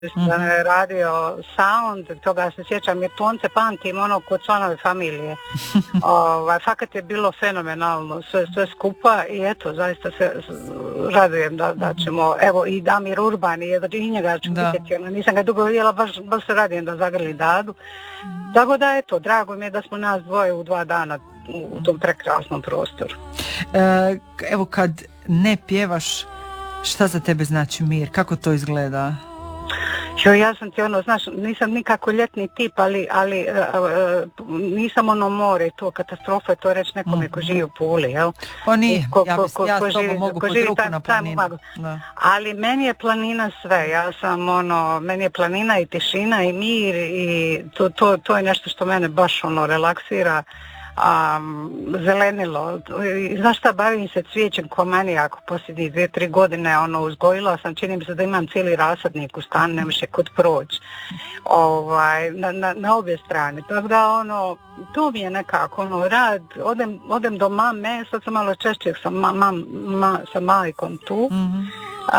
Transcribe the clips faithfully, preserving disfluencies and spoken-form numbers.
Mm-hmm. radio sound, toga se sjećam, jer tonce pamtim ono kod članove familije. ovaj, fakat je bilo fenomenalno sve, sve skupa i eto, zaista se radujem da, da ćemo, evo i Damir Urban i, i njega ću vidjeti, ono, nisam ga dugo vidjela, baš, baš se radujem da zagrli Dadu. Tako da eto, drago mi je da smo nas dvoje u dva dana u, u tom prekrasnom prostoru. E, evo kad ne pjevaš, šta za tebe znači mir? Kako to izgleda? Jo, ja sam ti ono, znaš, nisam nikako ljetni tip, ali, ali uh, uh, nisam ono more, to katastrofa je to reći nekome ko živi u Puli, jel? Pa nije, ko, ja, ko, bis, ja ko s tobom živi, mogu pod ruku na planinu. Ali meni je planina sve, ja sam ono, meni je planina i tišina i mir i to, to, to je nešto što mene baš ono relaksira. Um, zelenilo. Znaš šta, bavim se cvijećem ko manijak posljednjih dvije, tri godine, ono, uzgojila sam, čini mi se da imam cijeli rasadnik u stanu, ne može kod proći. Ovaj, na, na, na obje strane. Tako da, ono, to mi je nekako, ono, rad, odem, odem do mame, sad sam malo češće sa, ma, ma, ma, sa majkom tu. Mm-hmm.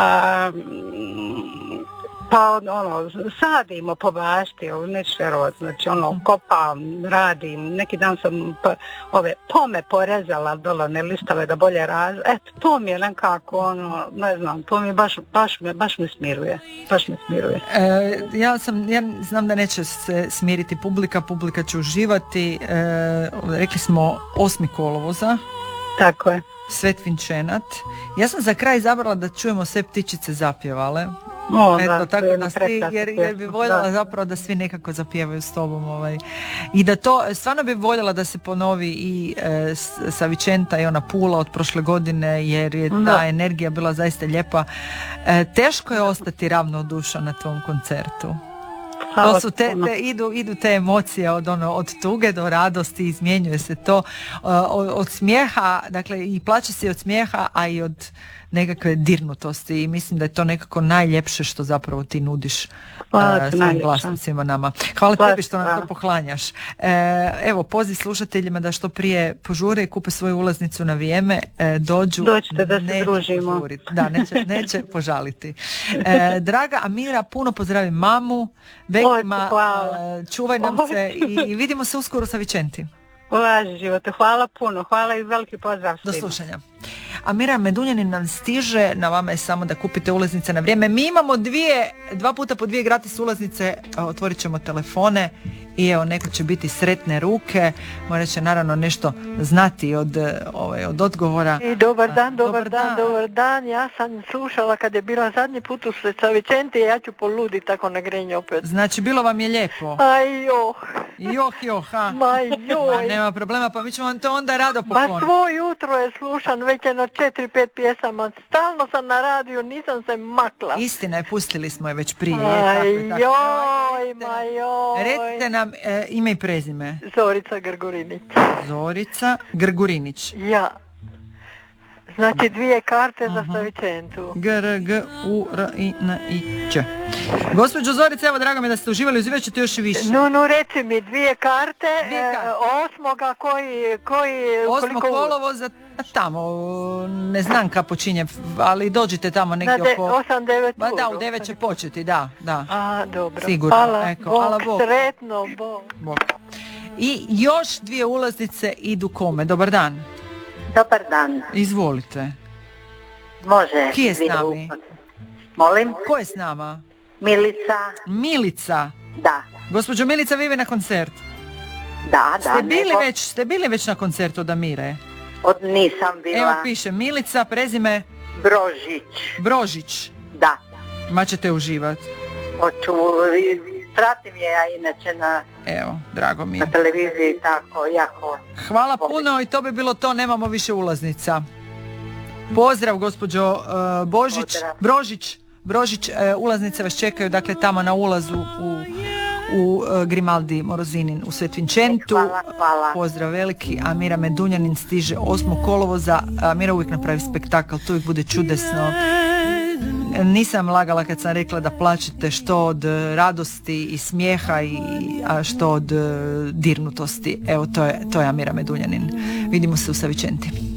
Um, Pa ono, sadimo po bašti, neću vjerovat, znači ono, kopam, radim, neki dan sam pa, ove pome porezala dole, ne listave da bolje raz, eto, to mi je nekako, ono, ne znam, to mi baš, baš, me, baš me smiruje, baš me smiruje. E, ja sam, ja znam da neće se smiriti publika, publika će uživati, e, rekli smo osmi kolovoza. Tako je. Svet Vinčenat. Ja sam za kraj izabrala da čujemo sve ptičice zapjevale. O, Eto, da, tako da svi, jer, jer bi voljela da. zapravo da svi nekako zapjevaju s tobom. Ovaj. I da to, stvarno bi voljela da se ponovi i e, sa Vičenta i ona Pula od prošle godine, jer je da. ta energija bila zaista lijepa. E, teško je ostati ravnodušan na tom koncertu. To su te, te, idu, idu te emocije od, ono, od tuge do radosti, izmjenjuje se to od, od smijeha, dakle i plaće se od smijeha, a i od nekakve dirnutosti i mislim da je to nekako najljepše što zapravo ti nudiš uh, svojim glasnicima nama. Hvala tebi što nam to poklanjaš. E, evo, poziv slušateljima da što prije požure i kupe svoju ulaznicu na vrijeme, e, dođu. Dođite da se družimo. Požuriti. Da, neće, neće požaliti. E, draga Amira, puno pozdravim mamu, Bekima, e, čuvaj nam Oj. se i, i vidimo se uskoro sa Vičenti. Ulaži živote, hvala puno, hvala i veliki pozdrav svima. Do slušanja. Amira Medunjanin nam stiže, na vama je samo da kupite ulaznice na vrijeme. Mi imamo dvije, dva puta po dvije gratis ulaznice, otvorit ćemo telefone i evo, neko će biti sretne ruke, morat će naravno nešto znati od, ovaj, od odgovora. I dobar dan, dobar, dobar dan, dan, dobar dan, ja sam slušala kad je bila zadnji put u Sa Vičenti, ja ću poluditi tako na grenje opet. Znači, bilo vam je lijepo? Aj joh. Joh, joh, ha. Ma joj. Ma, nema problema, pa mi ćemo vam to onda rado pokloniti. Ma svo jutro je slušan, već je na četiri, pet pjesama, stalno sam na radiju, nisam se makla. Istina je, pustili smo je već prije. Aj joj, ma joj. Recite nam e, ime i prezime. Zorica Grgurinić. Zorica Grgurinić. Ja. Znači dvije karte uh-huh. za Sa Vičentu. G R G U R I N I Ć. Gospođo Zorica, evo, drago mi da ste uživali, uživat ćete još i više. No, no, reci mi, dvije karte, dvije karte. E, osmoga, koji, koji, Osmo koliko... kolovoza, tamo, ne znam kako počinje, ali dođite tamo negdje de, oko... osam, devet Ba da, u devet će početi, da, da. A, dobro. Sigurno. Hvala, Eko, Bog, hvala Bog. sretno, Bog. Bog. I još dvije ulaznice idu kome? Dobar dan. Dobar dan. Izvolite. Može. Ki je s nami? Molim? Ko je s nama? Milica. Milica? Da. Gospođo Milica, vi na koncert? Da, da. Ste bili, nego... već, ste bili već na koncertu od Amire? Od nisam bila. Evo piše, Milica, prezime? Brožić. Brožić? Da. Ma ćete uživati. Hoću, pratim je ja inače na... Evo, drago mi je. Na televiziji tako, jako... Hvala puno i to bi bilo to, nemamo više ulaznica. Pozdrav, gospođo uh, Božić, Pozdrav. Brožić, Brožić, uh, ulaznice vas čekaju, dakle tamo na ulazu u, u uh, Grimaldi Morozinin u Svet Vinčentu. Hvala, hvala. Pozdrav veliki. Amira Medunjanin stiže osmog kolovoza. Amira uvijek napravi spektakl, to uvijek bude čudesno. Nisam lagala kad sam rekla da plačete što od radosti i smijeha i a što od dirnutosti. Evo, to je, to je Amira Medunjanin. Vidimo se u Sa Vičenti.